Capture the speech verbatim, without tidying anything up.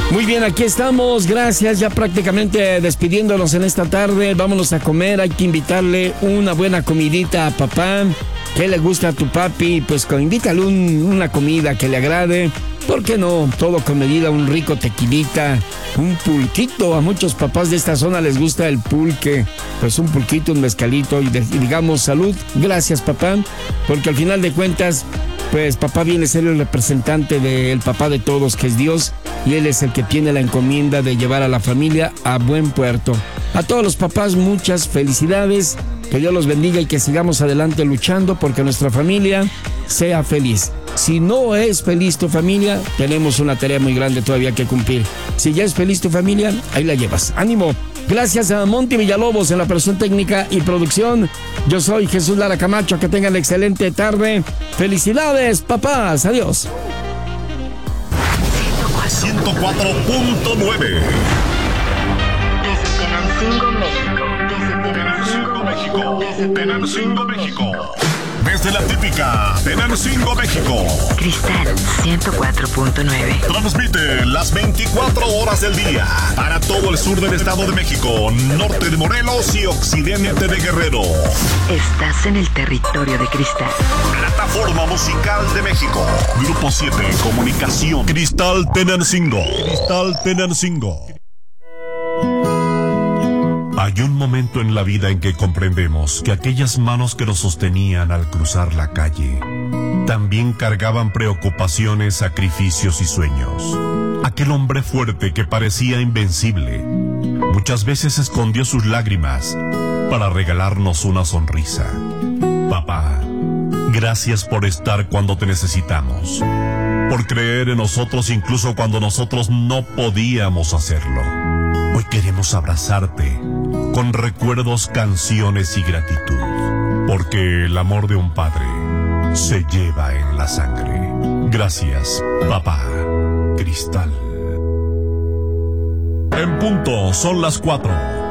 Muy bien, aquí estamos, gracias, ya prácticamente despidiéndonos en esta tarde. Vámonos a comer, hay que invitarle una buena comidita a papá. ¿Qué le gusta a tu papi? Pues invítale un, una comida que le agrade. ¿Por qué no? Todo con medida, un rico tequilita, un pulquito. A muchos papás de esta zona les gusta el pulque. Pues un pulquito, un mezcalito y, de, y digamos salud. Gracias, papá, porque al final de cuentas, pues papá viene a ser el representante del papá de todos, que es Dios, y Él es el que tiene la encomienda de llevar a la familia a buen puerto. A todos los papás, muchas felicidades, que Dios los bendiga y que sigamos adelante luchando porque nuestra familia sea feliz. Si no es feliz tu familia, tenemos una tarea muy grande todavía que cumplir. Si ya es feliz tu familia, ahí la llevas. ¡Ánimo! Gracias a Monty Villalobos en la operación técnica y producción. Yo soy Jesús Lara Camacho. Que tengan excelente tarde. ¡Felicidades, papás! ¡Adiós! ciento cuatro punto nueve. Desde Tenancingo, México. Desde Tenancingo, México. Tenancingo, México. Desde la típica Tenancingo, México. Cristal ciento cuatro punto nueve. Transmite las veinticuatro horas del día para todo el sur del Estado de México, norte de Morelos y occidente de Guerrero. Estás en el territorio de Cristal. Plataforma Musical de México. Grupo siete, Comunicación. Cristal Tenancingo. Cristal Tenancingo. Hay un momento en la vida en que comprendemos que aquellas manos que nos sostenían al cruzar la calle también cargaban preocupaciones, sacrificios y sueños. Aquel hombre fuerte que parecía invencible muchas veces escondió sus lágrimas para regalarnos una sonrisa. Papá, gracias por estar cuando te necesitamos, por creer en nosotros incluso cuando nosotros no podíamos hacerlo. Hoy queremos abrazarte con recuerdos, canciones y gratitud, porque el amor de un padre se lleva en la sangre. Gracias, papá. Cristal. En punto, son las cuatro.